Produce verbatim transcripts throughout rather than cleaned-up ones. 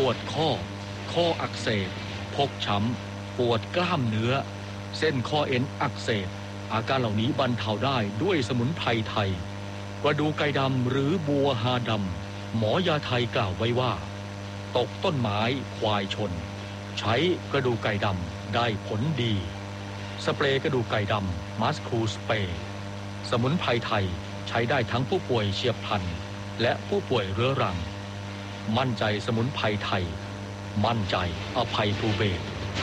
วดข้อข้ออักเสบพกช้ำปวดกล้ามเนื้อเส้นข้อเอ็นอักเสบอาการเหล่านี้บรรเทาได้ด้วยสมุนไพรไทยกระดูกไก่ดำหรือบัวฮาดำหมอยาไทยกล่าวไว้ว่าตกต้นไม้ควายชนใช้กระดูกไก่ดำได้ผลดีสเปรย์กระดูกไก่ดำมัสคูสเปรย์สมุนไพรไทยใช้ได้ทั้งผู้ป่วยเฉียบพลันและผู้ป่วยเรื้อรังมั่นใจสมุนไพรไทยมั่นใจอภัยภูเบศร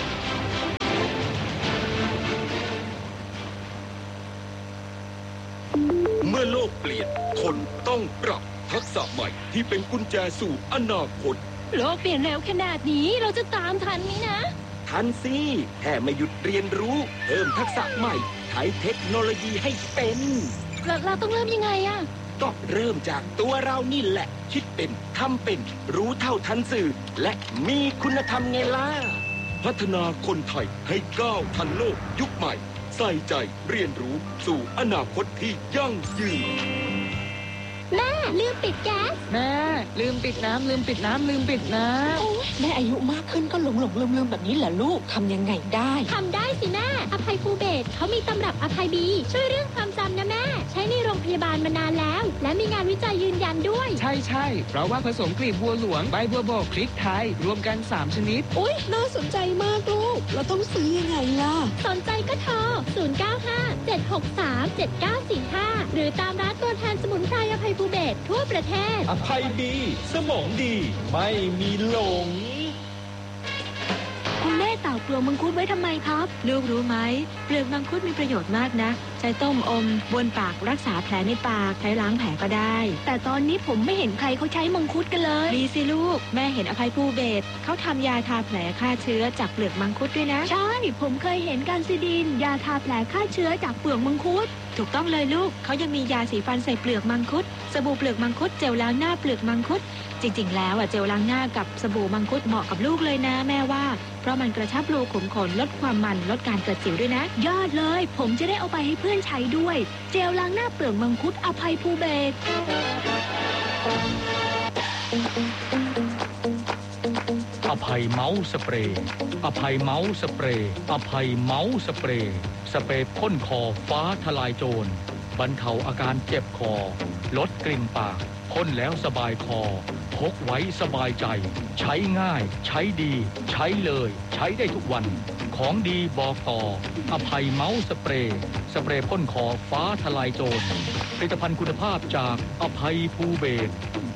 เมื่อโลกเปลี่ยนคนต้องปรับทักษะใหม่ที่เป็นกุญแจสู่อนาคตโลกเปลี่ยนเร็วขนาดนี้เราจะตามทันไหมนะทันสิแค่ไม่หยุดเรียนรู้เพิ่มทักษะใหม่ใช้เทคโนโลยีให้เป็นเราเราต้องเริ่มยังไงอะก็เริ่มจากตัวเรานี่แหละคิดเป็นทำเป็นรู้เท่าทันสื่อและมีคุณธรรมไงล่ะพัฒนาคนไทยให้ก้าวทันโลกยุคใหม่ใส่ใจเรียนรู้สู่อนาคตที่ยั่งยืนแม่ลืมปิดแก๊สแม่ลืมปิดน้ำลืมปิดน้ำลืมปิดน้ำโอ้แม่อายุมากขึ้นก็หลงหลงลืมลืมแบบนี้แหละลูกทำยังไงได้ทำได้สิแม่อภัยภูเบศรเขามีตำรับอภัยบีช่วยเรื่องความจำนะแม่ใช้ในโรงพยาบาลมานานแล้วและมีงานวิจัยยืนยันด้วยใช่ใช่เพราะว่าผสมกลีบบัวหลวงใบบัวบกพริกไทยรวมกันสามชนิดอุ๊ยน่าสนใจมากลูกเราต้องซื้อยังไงล่ะสนใจก็โทรศูนย์ เก้า ห้า เจ็ด หก สาม เจ็ด เก้า สี่ ห้าหรือตามร้านตัวแทนสมุนไพรอภัยภูเบศรทั่วประเทศอภัยดีสมองดีไม่มีหลงคุณแม่ตากเปลือกมังคุดไว้ทำไมครับลูกรู้ไหมเปลือกมังคุดมีประโยชน์มากนะใช้ต้มอมบ้วนปากรักษาแผลในปากใช้ล้างแผลก็ได้แต่ตอนนี้ผมไม่เห็นใครเขาใช้มังคุดกันเลยดีสิลูกแม่เห็นอภัยภูเบศรเขาทำยาทาแผลฆ่าเชื้อจากเปลือกมังคุดด้วยนะใช่ผมเคยเห็นการซิดินยาทาแผลฆ่าเชื้อจากเปลือกมังคุดถูกต้องเลยลูกเขายังมียาสีฟันใส่เปลือกมังคุดสบู่เปลือกมังคุดเจลล้างหน้าเปลือกมังคุดจริงๆแล้วอ่ะเจลล้างหน้ากับสบู่มังคุดเหมาะกับลูกเลยนะแม่ว่าเพราะมันกระชับรูขุมขนลดความมันลดการเกิดสิวด้วยนะยอดเลยผมจะได้เอาไปให้เพื่อนใช้ด้วยเจลล้างหน้าเปลือกมังคุดอภัยภูเบศรอภัยเมาส์สเปรย์อภัยเมาส์สเปรย์อภัยเมาส์สเปรย์สเปรย์พ่นคอฟ้าทลายโจรบรรเทาอาการเจ็บคอลดกลิ่นปากพ่นแล้วสบายคอพกไว้สบายใจใช้ง่ายใช้ดีใช้เลยใช้ได้ทุกวันของดีบอกต่ออภัยเมาส์สเปรย์สเปรย์พ่นคอฟ้าทลายโจรผลิตภัณฑ์คุณภาพจากอภัยภูเบศร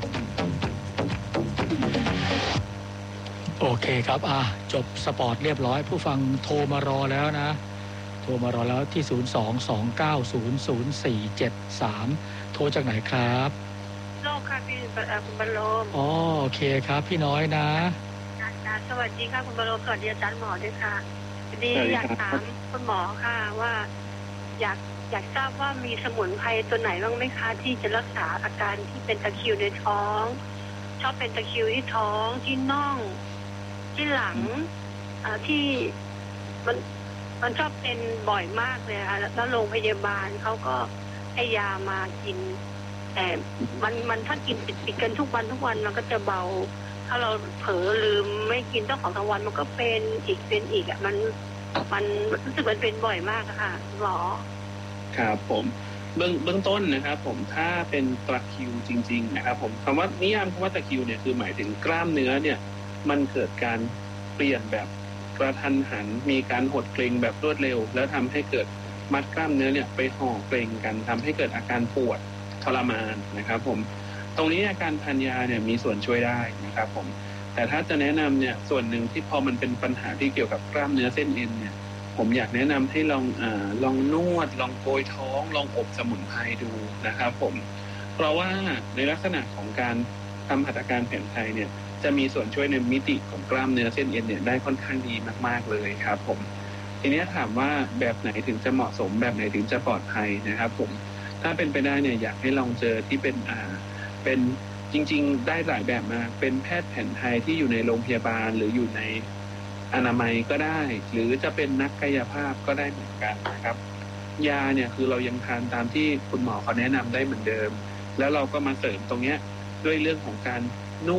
โอเคครับอ่ะจบสปอร์ตเรียบร้อยผู้ฟังโทรมารอแล้วนะโทรมารอแล้วที่ศูนย์ สอง สอง เก้า ศูนย์ ศูนย์ สี่ เจ็ด สามโทรจากไหนครับโลกค่ะพี่คุณบรรมอ๋อโอเคครับพี่น้อยนะสวัสดีค่ะคุณบรมสวัสดีอาจารย์หมอด้วยค่ะดีอยากถามคุณหมอค่ะว่าอยากอยากทราบว่ามีสมุนไพรตัวไหนบ้างไหมคะที่จะรักษาอาการที่เป็นตะคริวในท้องชอบเป็นตะคริวที่ท้องที่น่องที่หลังที่มันมันชอบเป็นบ่อยมากเลยค่ะแล้วโรงพยาบาลเขาก็ให้ยามากินแต่มันมันถ้ากินติดติดกันทุกวันทุกวันมันก็จะเบาถ้าเราเผลอลืมไม่กินต้องของทั้งวันมันก็เป็นอีกเป็นอีกอ่ะมันมันรู้สึกมันเป็นบ่อยมากค่ะหรอครับผมเบื้องเบื้องต้นนะครับผมถ้าเป็นตะคริวจริงๆนะครับผมคำว่านิยามคำว่าตะคริวเนี่ยคือหมายถึงกล้ามเนื้อเนี่ยมันเกิดการเปลี่ยนแบบกระทันหันมีการหดเกร็งแบบรวดเร็วแล้วทำให้เกิดมัดกล้ามเนื้อเนี่ยไปห่อเกร็งกันทำให้เกิดอาการปวดทรมานนะครับผมตรงนี้อาการทานยาเนี่ยมีส่วนช่วยได้นะครับผมแต่ถ้าจะแนะนำเนี่ยส่วนหนึ่งที่พอมันเป็นปัญหาที่เกี่ยวกับกล้ามเนื้อเส้นเอ็นเนี่ยผมอยากแนะนำให้ลองอ่าลองนวดลองโกยท้องลองอบสมุนไพรดูนะครับผมเพราะว่าในลักษณะของการทำหัตถการแผนไทยเนี่ยจะมีส่วนช่วยในมิติของกล้ามเนื้อเส้นเอ็นเนี่ยได้ค่อนข้างดีมากๆเลยครับผมทีนี้ถามว่าแบบไหนถึงจะเหมาะสมแบบไหนถึงจะปลอดภัยนะครับผมถ้าเป็นไปได้เนี่ยอยากให้ลองเจอที่เป็นอ่าเป็นจริงๆได้หลายแบบมากเป็นแพทย์แผนไทยที่อยู่ในโรงพยาบาลหรืออยู่ในอนามัยก็ได้หรือจะเป็นนักกายภาพก็ได้เหมือนกันนะครับยาเนี่ยคือเรายังทานตามที่คุณหมอเขาแนะนำได้เหมือนเดิมแล้วเราก็มาเสริมตรงเนี้ยด้วยเรื่องของการนวด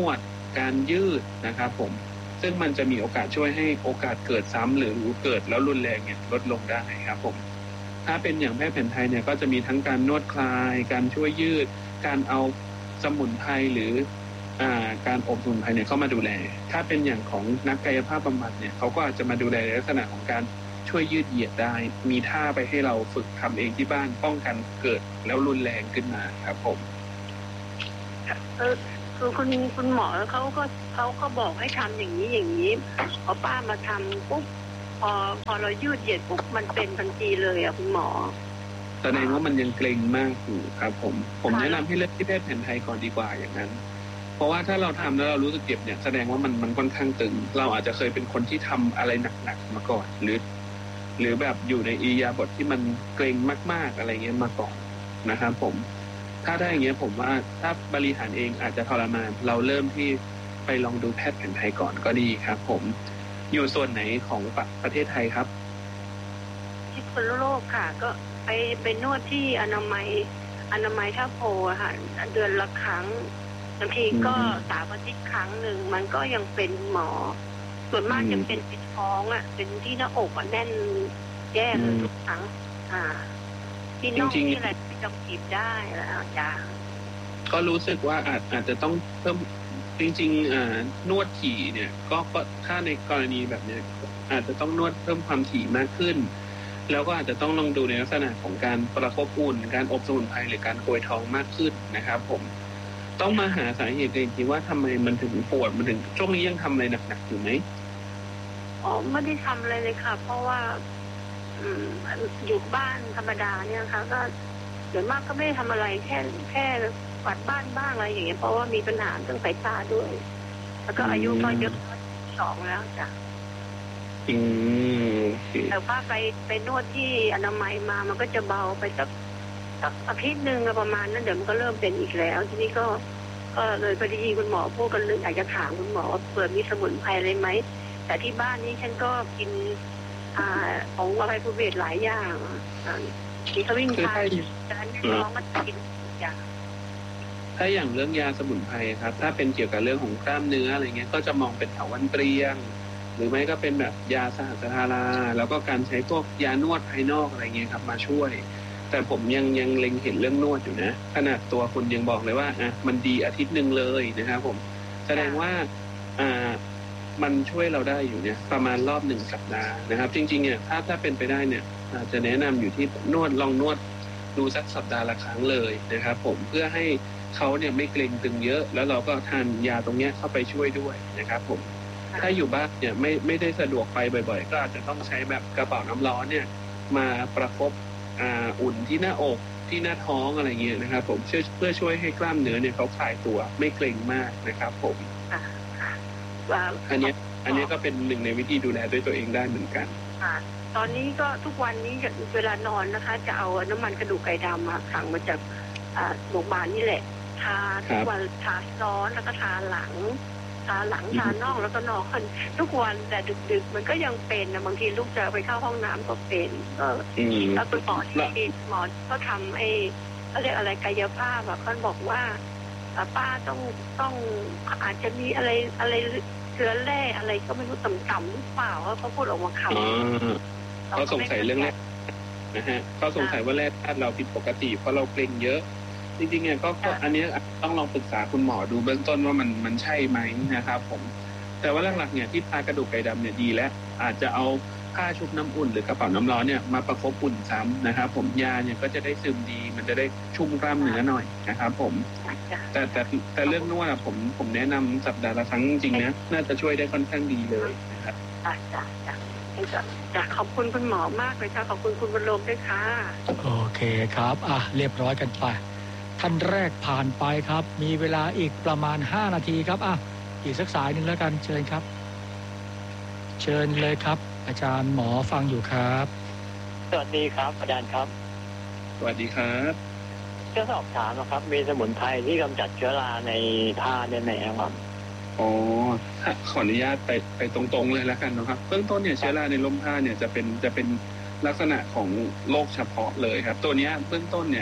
การยืดนะครับผมซึ่งมันจะมีโอกาสช่วยให้โอกาสเกิดซ้ำหรือเกิดแล้วรุนแรงเนี่ยลดลงได้ครับผมถ้าเป็นอย่างแพทย์แผนไทยเนี่ยก็จะมีทั้งการนวดคลายการช่วยยืดการเอาสมุนไพรหรืออ่าการอบสมุนไพรเนี่ยเข้ามาดูแลถ้าเป็นอย่างของนักกายภาพบำบัดเนี่ยเขาก็อาจจะมาดูแลในลักษณะของการช่วยยืดเหยียดได้มีท่าไปให้เราฝึกทำเองที่บ้านป้องกันเกิดแล้วรุนแรงขึ้นมาครับผมเออคือคุณคุณหมอเขาก็เขาก็บอกให้ทำอย่างนี้อย่างนี้พอป้ามาทำปุ๊บพอพอเรายืดเหยียดปุ๊บมันเป็นทันทีเลยอ่ะคุณหมอแสดงว่ามันยังเกร็งมากอยู่ครับผมผมแนะนำให้เลือกที่แพทย์แผนไทยก่อนดีกว่าอย่างนั้นเพราะว่าถ้าเราทำแล้วเรารู้สึกเจ็บเนี่ยแสดงว่ามันมันค่อนข้างตึงเราอาจจะเคยเป็นคนที่ทำอะไรหนักๆมาก่อนหรือหรือแบบอยู่ในอิริยาบถที่มันเกร็งมากๆอะไรเงี้ยมาก่อนนะครับผมถ้าได้อย่างเงี้ยผมว่าถ้าบริหารเองอาจจะทรมานเราเริ่มที่ไปลองดูแพทย์แผนไทยก่อนก็ดีครับผมอยู่ส่วนไหนของประเทศไทยครับที่คนโลกค่ะก็ไปไปนวดที่อนามัยอนามัยท่าโพค่ะเดือนละครั้งบางทีก็สามอาทิตย์ครั้งหนึ่งมันก็ยังเป็นหมอส่วนมากจะเป็นที่ท้องอ่ะเป็นที่หน้าอกอ่ะแน่นแย่เลยทุกครั้งอ่าที่น่องที่อะไรที่จะบีบได้แล้วจ้าก็รู้สึกว่าอาจอาจจะต้องเพิ่มจริงๆอ่านวดถี่เนี่ยก็ก็ถ้าในกรณีแบบเนี้ยอาจจะต้องนวดเพิ่มความถี่มากขึ้นแล้วก็อาจจะต้องลองดูในลักษณะของการประคบอุ่นการอบสมุนไพรหรือการโกยท้องมากขึ้นนะครับผมต้องมาหาสาเหตุจริงๆว่าทำไมมันถึงปวดมันถึงช่วงนี้ยังทำอะไรหนักๆอยู่ไหมอ๋อไม่ได้ทำอะไรเลยค่ะเพราะว่าอยู่บ้านธรรมดาเนี่ยค่ะก็เดี๋ยวมากก็ไม่ได้ทำอะไรแค่แค่กวาดบ้านบ้างอะไรอย่างเงี้ยเพราะว่ามีปัญหาเรื่องสายตาด้วยแล้วก็อายุก็เยอะสองแล้วจ้ะอืมแต่ว่าไปไปนวดที่อนามัยมามันก็จะเบาไปสักสักอาทิตย์หนึ่งประมาณนั้นเดี๋ยวมันก็เริ่มเป็นอีกแล้วทีนี้ก็ก็เลยพอดีคุณหมอพูดกันเลยอยากจะถามคุณหมอว่าเผื่อมีสมุนไพรอะไรไหมแต่ที่บ้านนี้ฉันก็กินอ่าของอะไรภูเบศหลายอย่างมีขมิ้นชันฉะนั้นน้องก็กินอย่างถ้าอย่างเรื่องยาสมุนไพรครับถ้าเป็นเกี่ยวกับเรื่องของกล้ามเนื้ออะไรเงี้ยก็จะมองเป็นเถาวัลย์เปรียงหรือไม่ก็เป็นแบบยาสหัสถาราแล้วก็การใช้พวกยานวดภายนอกอะไรเงี้ยครับมาช่วยแต่ผมยังยังเล็งเห็นเรื่องนวดอยู่นะขนาดตัวคุณยังบอกเลยว่าอ่ะมันดีอาทิตย์นึงเลยนะครับผมแสดงว่าอ่ามันช่วยเราได้อยู่เนี่ยประมาณรอบหนึ่งสัปดาห์นะครับจริงๆเนี่ยถ้าถ้าเป็นไปได้เนี่ยอาจจะแนะนำอยู่ที่นวดลองนวดดูสักสัปดาห์ละครั้งเลยนะครับผมเพื่อให้เขาเนี่ยไม่เกร็งตึงเยอะแล้วเราก็ทานยาตรงนี้เข้าไปช่วยด้วยนะครับผมถ้าอยู่บ้านเนี่ยไม่ไม่ได้สะดวกไปบ่อยๆก็อาจจะต้องใช้แบบกระเป๋าน้ำร้อนเนี่ยมาประคบอ่าอุ่นที่หน้าอกที่หน้าท้องอะไรเงี้ยนะครับผมเพื่อเพื่อช่วยให้กล้ามเนื้อเนี่ยเขาคลายตัวไม่เกร็งมากนะครับผมอันนี้อันนี้ก็เป็นหนึ่งในวิธีดูแลด้วยตัวเองได้เหมือนกันตอนนี้ก็ทุกวันนี้เวลานอนนะคะจะเอาน้ำมันกระดูกไก่ดำมาสั่งมาจากโรงพยาบาลนี่แหละทาทุกวันทาซ้อนแล้วก็ทาหลังทาหลังทาน่องแล้วก็นอนทุกวันแต่ดึกๆมันก็ยังเป็นนะบางทีลูกจะไปเข้าห้องน้ำก็เป็นก็แล้วคุณหมอที่หมอก็ทำไอ้เขาเรียกอะไรกายภาพอะเขาบอกว่าป้าต้องต้องอาจจะมีอะไรอะไรเชื้อแร่อะไรก็ไม่รู้ต่ำๆหรือเปล่าเขาพูดออกมาข่าวเขาสงสัยเรื่องแร่นะฮะเขาสงสัยว่าแร่ธาตุเราผิดปกติเพราะเราเกร็งเยอะจริงๆเนี่ยก็อันนี้ต้องลองปรึกษาคุณหมอดูเบื้องต้นว่ามันมันใช่ไหมนะครับผมแต่ว่าหลักๆเนี่ยที่ทากระดูกไก่ดำเนี่ยดีแล้วอาจจะเอาผ้าชุบน้ำอุ่นหรือกระเป๋าน้ำร้อนเนี่ยมาประคบอุ่นซ้ำนะครับผมยาเนี่ยก็จะได้ซึมดีมันจะได้ชุ่มกล้ามเนื้อหน่อยนะครับผมแต่แต่แต่เรื่องนวดอะผมผมแนะนำสัปดาห์ละครั้งจริงๆนะน่าจะช่วยได้ค่อนข้างดีเลยนะครับจ้ะจ้ะจ้ะจ้ะขอบคุณคุณหมอมากเลยค่ะขอบคุณคุณบรรลมด้วยค่ะโอเคครับอ่ะเรียบร้อยกันไปท่านแรกผ่านไปครับมีเวลาอีกประมาณห้านาทีครับอ่ะอีกสักสายหนึ่งแล้วกันเชิญครับเชิญเลยครับอาจารย์หมอฟังอยู่ครับสวัสดีครับอาจารย์ครับสวัสดีครับจะสอบถามนะครับมีสมุนไพรที่กำจัดเชื้อราในผ้าได้ไหมครับอ๋อขออนุญาตไปไปตรงๆเลยแล้วกันนะครับเบื้องต้นเนี่ยเชื้อราในร่มผ้าเนี่ยจะเป็นจะเป็นลักษณะของโรคเฉพาะเลยครับตัวนี้เบื้องต้นเนี่ย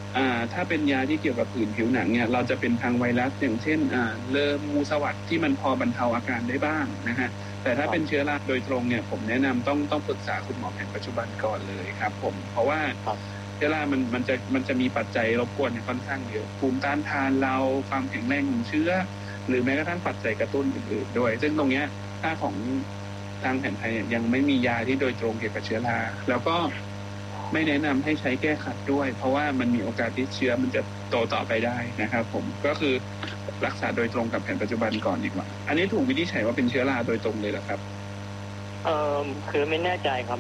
อ่าถ้าเป็นยาที่เกี่ยวกับผื่นผิวหนังเนี่ยเราจะเป็นทางไวรัสอย่างเช่นอ่าเลอมูสวัสด์ที่มันพอบรรเทาอาการได้บ้างนะฮะแต่ถ้าเป็นเชื้อราโดยตรงเนี่ยผมแนะนำต้องต้องปรึกษาคุณหมอแผนปัจจุบันก่อนเลยครับผมเพราะว่าเชื้อรามันมันจะมันจะมีปัจจัยรบกวนค่อนข้างเยอะภูมิต้านทานเราความแข็งแรงของเชื้อหรือแม้กระทั่งปัจจัยกระตุ้นอื่นๆด้วยซึ่งตรงเนี้ยถ้าของทางแผนไทยยังไม่มียาที่โดยตรงเกี่ยวกับเชื้อราแล้วก็ไม่แนะนำให้ใช้แก้ขัดด้วยเพราะว่ามันมีโอกาสที่เชื้อมันจะโตต่อไปได้นะครับผมก็คือรักษาโดยตรงกับแผนปัจจุบันก่อนดีกว่าอันนี้ถูกวินิจฉัยว่าเป็นเชื้อราโดยตรงเลยเหรอครับเออคือไม่แน่ใจครับ